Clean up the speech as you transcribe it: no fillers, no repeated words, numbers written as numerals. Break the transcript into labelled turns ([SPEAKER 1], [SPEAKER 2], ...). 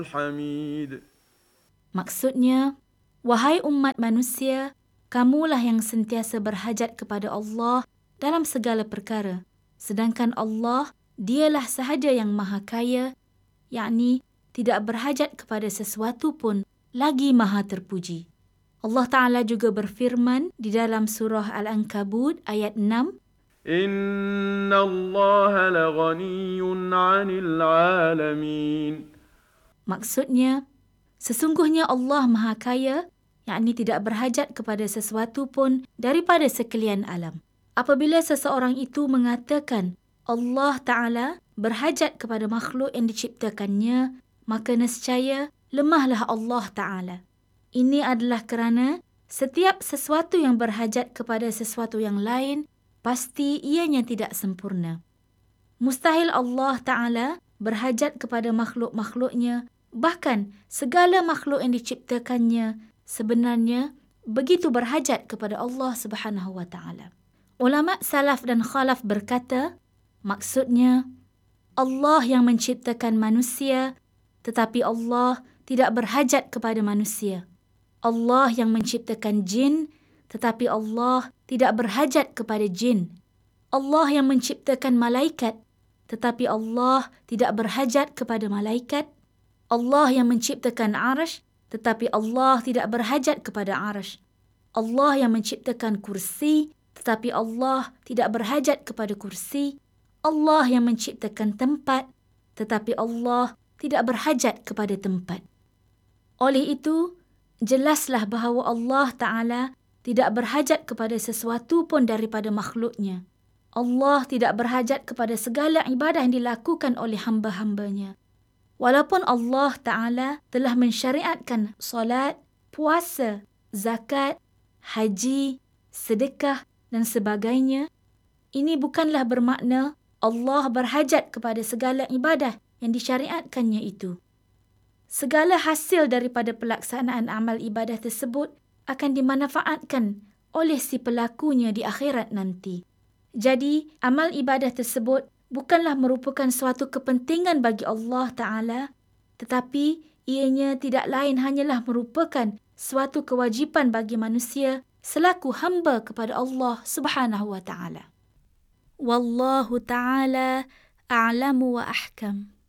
[SPEAKER 1] حميد.
[SPEAKER 2] Maksudnya, wahai umat manusia, kamulah yang sentiasa berhajat kepada Allah dalam segala perkara. Sedangkan Allah, dialah sahaja yang maha kaya, yakni tidak berhajat kepada sesuatu pun, lagi maha terpuji. Allah Ta'ala juga berfirman di dalam surah Al-Ankabut ayat 6,
[SPEAKER 1] إن الله لغني عن العالمين.
[SPEAKER 2] Maksudnya, sesungguhnya Allah maha kaya, yakni tidak berhajat kepada sesuatu pun daripada sekalian alam. Apabila seseorang itu mengatakan Allah Ta'ala berhajat kepada makhluk yang diciptakannya, maka nescaya lemahlah Allah Ta'ala. Ini adalah kerana setiap sesuatu yang berhajat kepada sesuatu yang lain, pasti ianya tidak sempurna. Mustahil Allah Ta'ala berhajat kepada makhluk-makhluknya, bahkan segala makhluk yang diciptakannya sebenarnya begitu berhajat kepada Allah Subhanahu wa Ta'ala. Ulama salaf dan khalaf berkata, maksudnya Allah yang menciptakan manusia, tetapi Allah tidak berhajat kepada manusia. Allah yang menciptakan jin, tetapi Allah tidak berhajat kepada jin. Allah yang menciptakan malaikat, tetapi Allah tidak berhajat kepada malaikat. Allah yang menciptakan arasy, tetapi Allah tidak berhajat kepada arasy. Allah yang menciptakan kursi, tetapi Allah tidak berhajat kepada kursi. Allah yang menciptakan tempat, tetapi Allah tidak berhajat kepada tempat. Oleh itu, jelaslah bahawa Allah Ta'ala tidak berhajat kepada sesuatu pun daripada makhluknya. Allah tidak berhajat kepada segala ibadah yang dilakukan oleh hamba-hambanya. Walaupun Allah Ta'ala telah mensyariatkan solat, puasa, zakat, haji, sedekah dan sebagainya, ini bukanlah bermakna Allah berhajat kepada segala ibadah yang disyariatkannya itu. Segala hasil daripada pelaksanaan amal ibadah tersebut akan dimanfaatkan oleh si pelakunya di akhirat nanti. Jadi, amal ibadah tersebut bukanlah merupakan suatu kepentingan bagi Allah Ta'ala, tetapi ianya tidak lain hanyalah merupakan suatu kewajipan bagi manusia selaku hamba kepada Allah Subhanahu wa Ta'ala. Wallahu Ta'ala a'lamu wa ahkam.